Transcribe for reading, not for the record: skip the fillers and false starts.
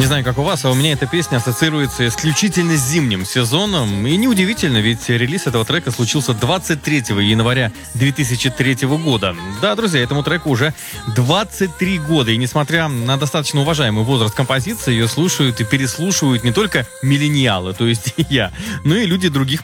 Не знаю, как у вас, а у меня эта песня ассоциируется исключительно с зимним сезоном. И неудивительно, ведь релиз этого трека случился 23 января 2003 года. Да, друзья, этому треку уже 23 года. И несмотря на достаточно уважаемый возраст композиции, ее слушают и переслушивают не только миллениалы, то есть и я, но и люди других